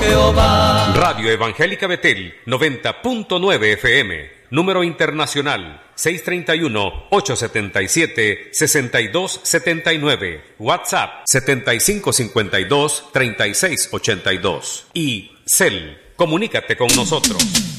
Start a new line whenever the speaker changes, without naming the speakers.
Jehová.
Radio Evangélica Betel, 90.9 FM. Número internacional 631-877-6279. WhatsApp 7552-3682. Y CEL, comunícate con nosotros.